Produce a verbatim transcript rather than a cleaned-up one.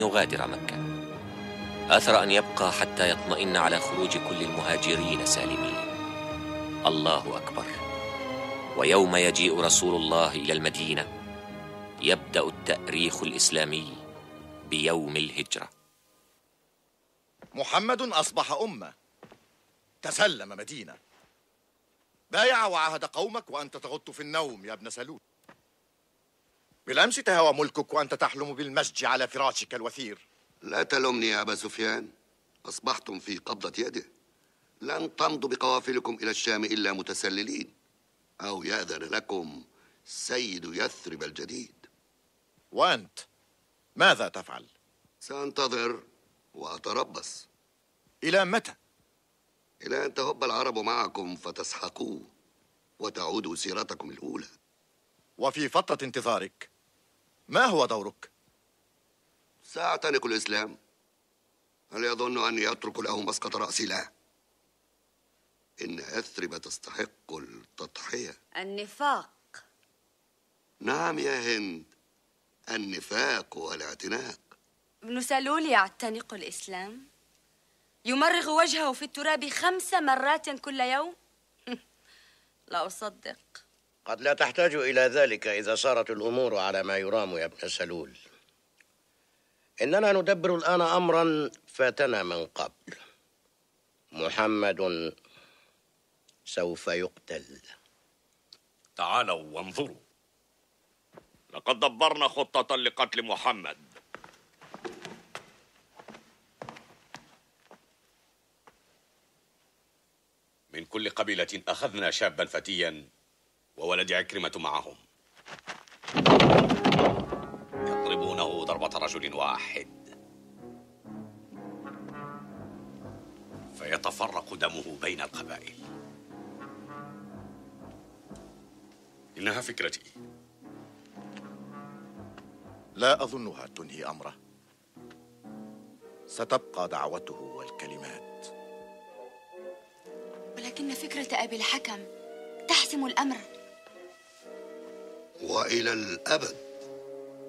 يغادر مكة. آثر أن يبقى حتى يطمئن على خروج كل المهاجرين سالمين. الله أكبر. ويوم يجيء رسول الله إلى المدينة يبدأ التأريخ الإسلامي بيوم الهجرة. محمد أصبح أمة، تسلم مدينة، بايع وعهد قومك وأنت تغط في النوم يا ابن سلول. بالأمس تهوى ملكك وأنت تحلم بالمسج على فراشك الوثير. لا تلومني يا أبا سفيان، أصبحتم في قبضة يده. لن تمضوا بقوافلكم إلى الشام إلا متسللين، أو يأذن لكم سيد يثرب الجديد. وأنت ماذا تفعل؟ سأنتظر وأتربص. إلى متى؟ إلى أن تهب العرب معكم فتسحقوا وتعودوا سيرتكم الأولى. وفي فترة انتظارك ما هو دورك؟ سأعتنق الإسلام. هل يظن أني أترك له مسقط رأسي؟ لا، إن يثرب تستحق التضحية. النفاق. نعم يا هند، النفاق والاعتناق. ابن سلول يعتنق الإسلام، يمرغ وجهه في التراب خمس مرات كل يوم. لا أصدق. قد لا تحتاج إلى ذلك إذا صارت الأمور على ما يرام يا ابن سلول. إننا ندبر الآن أمرا فاتنا من قبل. محمد سوف يقتل. تعالوا وانظروا، لقد دبرنا خطة لقتل محمد. من كل قبيلة أخذنا شابا فتيا وولد عكرمة معهم، يضربونه ضربة رجل واحد فيتفرق دمه بين القبائل. إنها فكرتي. لا أظنها تنهي أمره، ستبقى دعوته والكلمات. ولكن فكرة أبي الحكم تحسم الأمر. وإلى الأبد.